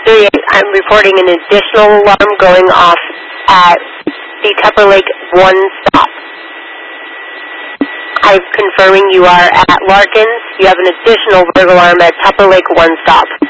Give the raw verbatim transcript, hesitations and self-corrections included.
three eight, I'm reporting an additional alarm going off at the Tupper Lake one stop. I'm confirming you are at Larkins. You have an additional burglar alarm at Tupper Lake one stop.